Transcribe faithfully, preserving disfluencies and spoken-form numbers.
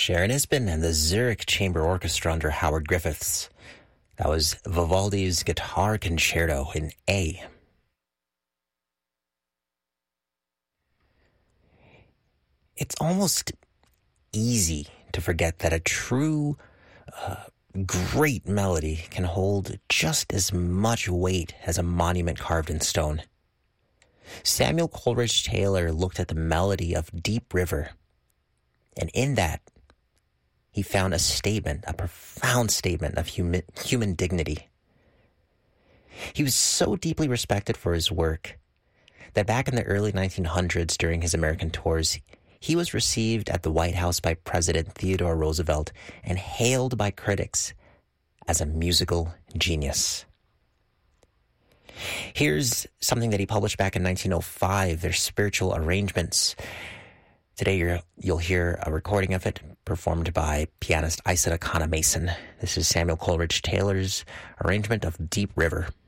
Sharon Isbin and the Zurich Chamber Orchestra under Howard Griffiths. That was Vivaldi's Guitar Concerto in A. It's almost easy to forget that a true, uh, great melody can hold just as much weight as a monument carved in stone. Samuel Coleridge Taylor looked at the melody of Deep River, and in that, he found a statement, a profound statement of human, human dignity. He was so deeply respected for his work that back in the early nineteen hundreds during his American tours, he was received at the White House by President Theodore Roosevelt and hailed by critics as a musical genius. Here's something that he published back in nineteen oh five, their spiritual arrangements. Today you're, you'll hear a recording of it performed by pianist Isaac Akana Mason. This is Samuel Coleridge Taylor's arrangement of Deep River.